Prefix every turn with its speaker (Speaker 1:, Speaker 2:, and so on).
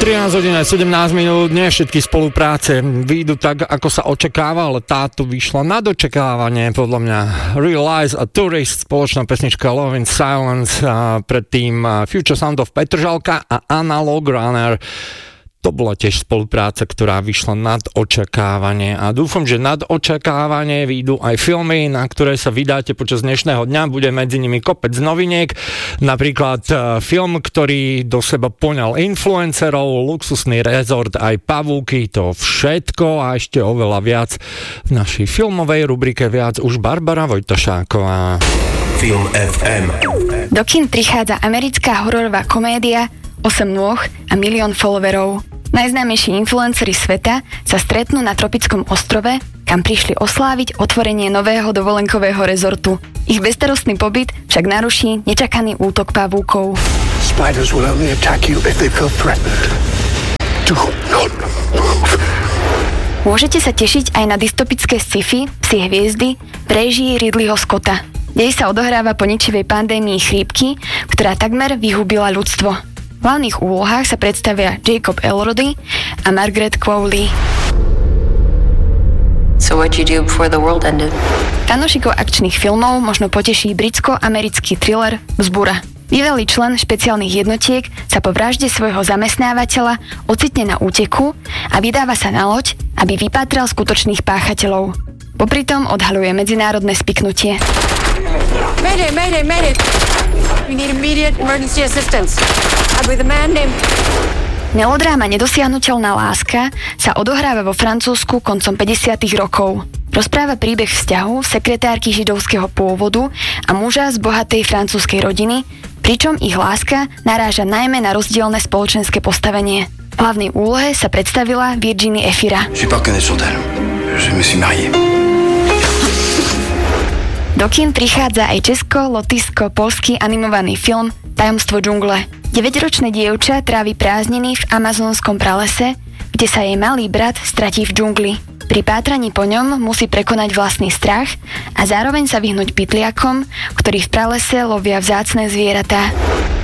Speaker 1: 13:17, nie všetky spolupráce vyjdú tak, ako sa očakáva, ale táto vyšla nad očakávanie, podľa mňa. Real Lies a Tourist, spoločná pesnička Love in Silence, a predtým Future Sound of Petržalka a Analog Runner. To bola tiež spolupráca, ktorá vyšla nad očakávanie a dúfam, že nad očakávanie vyjdú aj filmy, na ktoré sa vydáte počas dnešného dňa. Bude medzi nimi kopec noviniek, napríklad film, ktorý do seba poňal influencerov, luxusný rezort, aj pavúky, to všetko a ešte oveľa viac v našej filmovej rubrike Viac už Barbara Vojtašáková.
Speaker 2: Film FM.
Speaker 3: Do kín prichádza americká hororová komédia 8 nôh a 1 000 000 followerov. Najznámejší influenceri sveta sa stretnú na tropickom ostrove, kam prišli osláviť otvorenie nového dovolenkového rezortu. Ich bezstarostný pobyt však naruší nečakaný útok pavúkov.
Speaker 4: Spiders will only attack you if they feel threatened. Do not move.
Speaker 3: Môžete sa tešiť aj na dystopické sci-fi Psi hviezdy v réžii Ridleyho Scotta. Dej sa odohráva po ničivej pandémii chrípky, ktorá takmer vyhubila ľudstvo. V hlavných úlohách sa predstavia Jacob Elordi a Margaret Qualley.
Speaker 5: So what'd you do before the world ended?
Speaker 3: Fanúšikov akčných filmov možno poteší britsko-americký thriller Vzbura. Bývalý člen špeciálnych jednotiek sa po vražde svojho zamestnávateľa ocitne na úteku a vydáva sa na loď, aby vypátral skutočných páchateľov. Popritom odhaľuje medzinárodné spiknutie.
Speaker 6: Mayday, mayday, mayday! We need immediate emergency assistance. I'm with a man named...
Speaker 3: Melodráma Nedosiahnuteľná láska sa odohráva vo Francúzsku koncom 50. rokov. Rozpráva príbeh vzťahu sekretárky židovského pôvodu a muža z bohatej francúzskej rodiny, pričom ich láska naráža najmä na rozdielne spoločenské postavenie. V hlavnej úlohe sa predstavila Virginie Efira.
Speaker 4: J'ai pas reconnaître sur elle. Je me suis marié.
Speaker 3: Do kín prichádza aj česko-lotyšsko-poľský animovaný film Tajomstvo džungle. 9-ročné dievča trávi prázdniny v amazonskom pralese, kde sa jej malý brat stratí v džungli. Pri pátraní po ňom musí prekonať vlastný strach a zároveň sa vyhnúť pytliakom, ktorí v pralese lovia vzácne zvieratá.